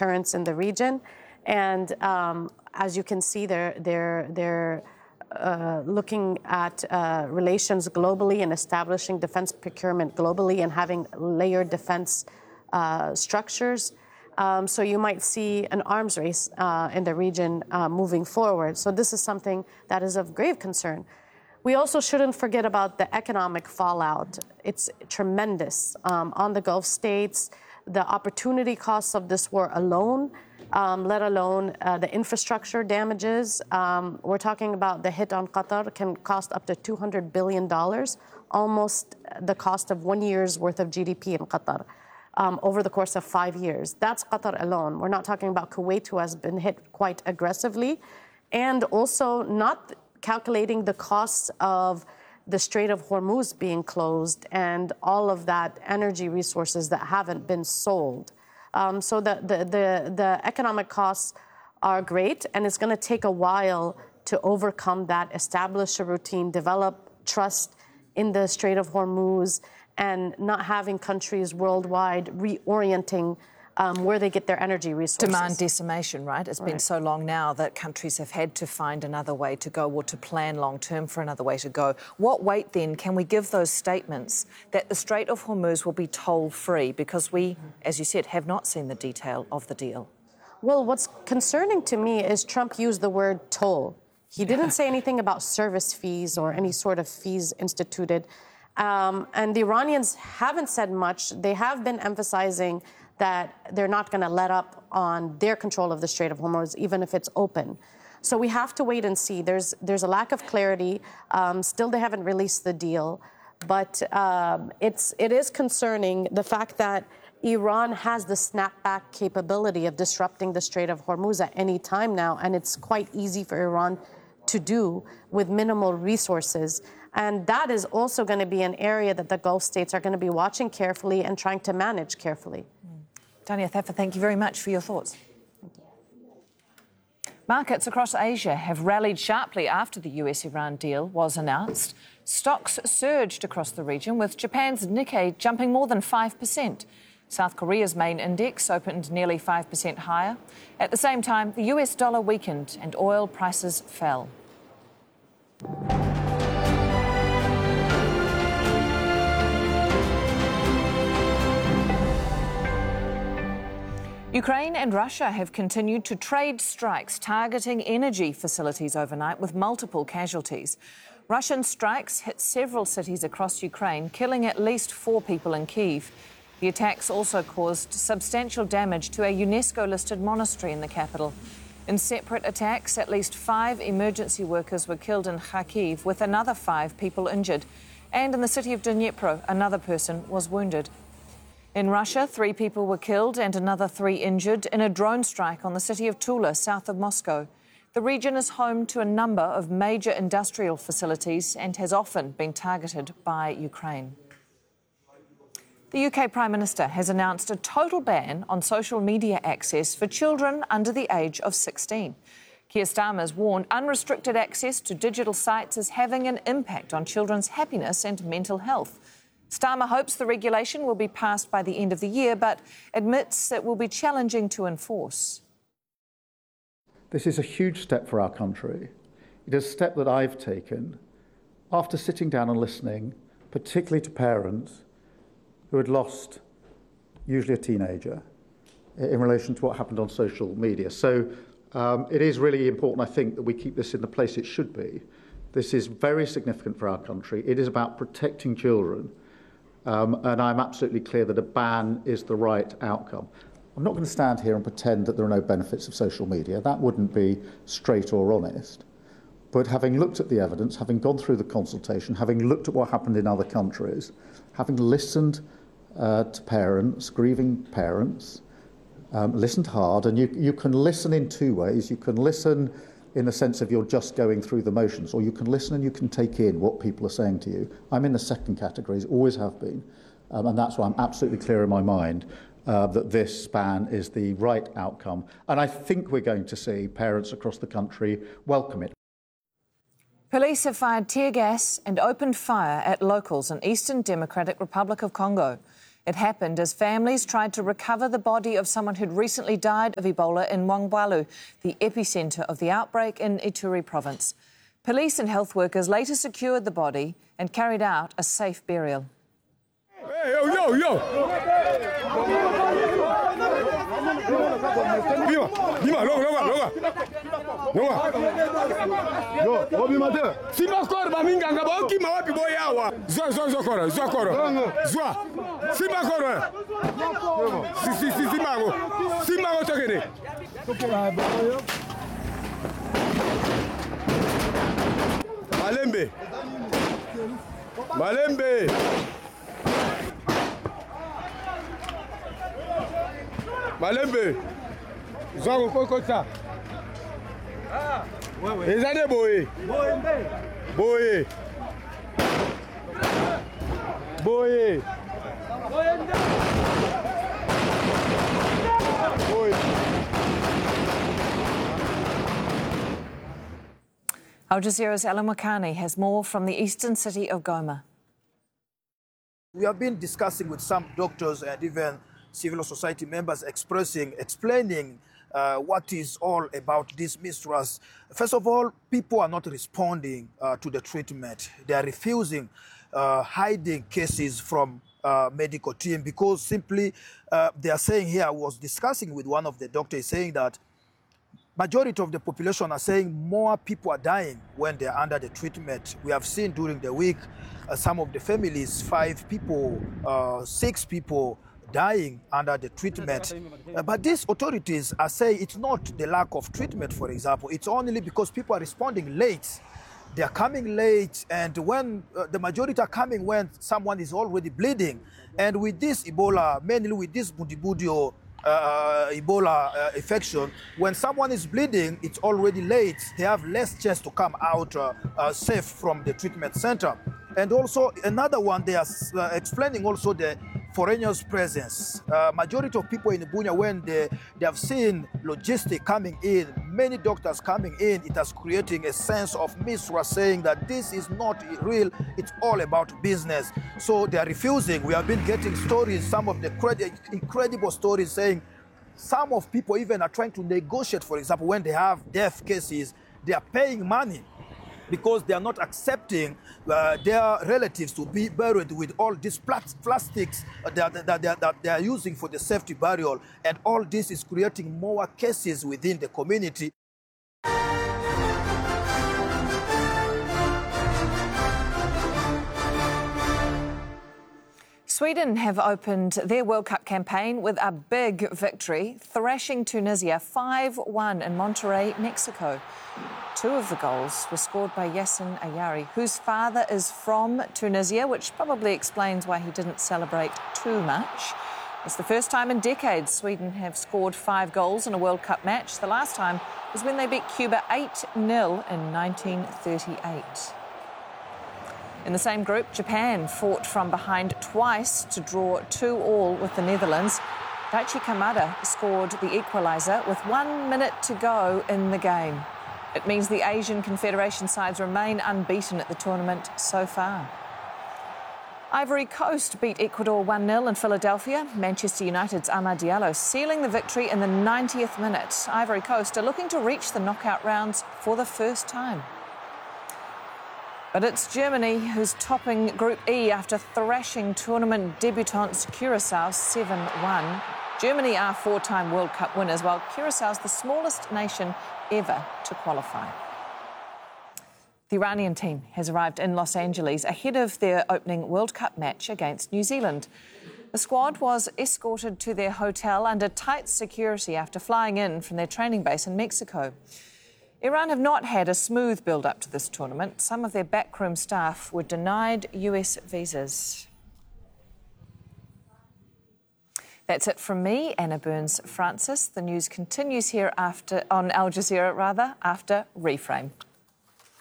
deterrence in the region. And as you can see, they're looking at relations globally and establishing defense procurement globally and having layered defense structures. So you might see an arms race in the region moving forward. So this is something that is of grave concern. We also shouldn't forget about the economic fallout. It's tremendous on the Gulf states. The opportunity costs of this war alone, let alone the infrastructure damages. We're talking about the hit on Qatar can cost up to $200 billion, almost the cost of 1 year's worth of GDP in Qatar over the course of 5 years. That's Qatar alone. We're not talking about Kuwait, who has been hit quite aggressively, and also not calculating the costs of the Strait of Hormuz being closed and all of that energy resources that haven't been sold. So the economic costs are great, and it's going to take a while to overcome that, establish a routine, develop trust in the Strait of Hormuz, and not having countries worldwide reorienting where they get their energy resources. Demand decimation, right? It's been so long now that countries have had to find another way to go or to plan long-term for another way to go. What weight, then, can we give those statements that the Strait of Hormuz will be toll-free? Because we, as you said, have not seen the detail of the deal. Well, what's concerning to me is Trump used the word toll. He didn't say anything about service fees or any sort of fees instituted. And the Iranians haven't said much. They have been emphasizing that they're not going to let up on their control of the Strait of Hormuz, even if it's open. So we have to wait and see. There's a lack of clarity. Still, they haven't released the deal. But it is concerning the fact that Iran has the snapback capability of disrupting the Strait of Hormuz at any time now, and it's quite easy for Iran to do with minimal resources. And that is also going to be an area that the Gulf states are going to be watching carefully and trying to manage carefully. Dania Thafer, thank you very much for your thoughts. Markets across Asia have rallied sharply after the US-Iran deal was announced. Stocks surged across the region, with Japan's Nikkei jumping more than 5%. South Korea's main index opened nearly 5% higher. At the same time, the US dollar weakened and oil prices fell. Ukraine and Russia have continued to trade strikes targeting energy facilities overnight, with multiple casualties. Russian strikes hit several cities across Ukraine, killing at least 4 people in Kyiv. The attacks also caused substantial damage to a UNESCO-listed monastery in the capital. In separate attacks, at least 5 emergency workers were killed in Kharkiv, with another 5 people injured. And in the city of Dnipro, another person was wounded. In Russia, 3 people were killed and another 3 injured in a drone strike on the city of Tula, south of Moscow. The region is home to a number of major industrial facilities and has often been targeted by Ukraine. The UK Prime Minister has announced a total ban on social media access for children under the age of 16. Keir Starmer's warned unrestricted access to digital sites is having an impact on children's happiness and mental health. Starmer hopes the regulation will be passed by the end of the year, but admits it will be challenging to enforce. This is a huge step for our country. It is a step that I've taken after sitting down and listening, particularly to parents who had lost, usually a teenager, in relation to what happened on social media. So it is really important, I think, that we keep this in the place it should be. This is very significant for our country. It is about protecting children. And I'm absolutely clear that a ban is the right outcome. I'm not going to stand here and pretend that there are no benefits of social media. That wouldn't be straight or honest. But having looked at the evidence, having gone through the consultation, having looked at what happened in other countries, having listened to parents, grieving parents, listened hard, and you can listen in 2 ways. You can listen in the sense of you're just going through the motions, or you can listen and you can take in what people are saying to you. I'm in the second category, always have been, and that's why I'm absolutely clear in my mind that this ban is the right outcome. And I think we're going to see parents across the country welcome it. Police have fired tear gas and opened fire at locals in Eastern Democratic Republic of Congo. It happened as families tried to recover the body of someone who'd recently died of Ebola in Mongwalu, the epicentre of the outbreak in Ituri province. Police and health workers later secured the body and carried out a safe burial. Hey, yo! Malembe. Malembe. Zango kokota. Ezane boye. Boye. Al Jazeera's Ellen Wakani has more from the eastern city of Goma. We have been discussing with some doctors and even civil society members explaining what is all about this mistrust. First of all, people are not responding to the treatment. They are refusing, hiding cases from medical team because simply they are saying here, I was discussing with one of the doctors saying that majority of the population are saying more people are dying when they are under the treatment. We have seen during the week some of the families, 5 people, 6 people dying under the treatment. But these authorities are saying it's not the lack of treatment, for example. It's only because people are responding late. They are coming late, and when the majority are coming when someone is already bleeding. And with this Ebola, mainly with this Bundibudio Ebola infection, when someone is bleeding, it's already late. They have less chance to come out safe from the treatment center. And also another one, they are explaining also the foreigners' presence. Majority of people in Bunia, when they have seen logistics coming in, many doctors coming in, it has creating a sense of mistrust, saying that this is not real, it's all about business. So they are refusing. We have been getting stories, some of the incredible stories saying some of people even are trying to negotiate, for example, when they have death cases, they are paying money because they are not accepting their relatives to be buried with all these plastics that they are using for the safety burial. And all this is creating more cases within the community. Sweden have opened their World Cup campaign with a big victory, thrashing Tunisia 5-1 in Monterrey, Mexico. 2 of the goals were scored by Yasin Ayari, whose father is from Tunisia, which probably explains why he didn't celebrate too much. It's the first time in decades Sweden have scored 5 goals in a World Cup match. The last time was when they beat Cuba 8-0 in 1938. In the same group, Japan fought from behind twice to draw 2-2 with the Netherlands. Daichi Kamada scored the equaliser with 1 minute to go in the game. It means the Asian Confederation sides remain unbeaten at the tournament so far. Ivory Coast beat Ecuador 1-0 in Philadelphia. Manchester United's Amad Diallo sealing the victory in the 90th minute. Ivory Coast are looking to reach the knockout rounds for the first time. But it's Germany who's topping Group E after thrashing tournament debutants Curaçao 7-1. Germany are 4-time World Cup winners, while Curaçao's the smallest nation ever to qualify. The Iranian team has arrived in Los Angeles ahead of their opening World Cup match against New Zealand. The squad was escorted to their hotel under tight security after flying in from their training base in Mexico. Iran have not had a smooth build-up to this tournament. Some of their backroom staff were denied US visas. That's it from me, Anna Burns-Francis. The news continues here on Al Jazeera, after Reframe.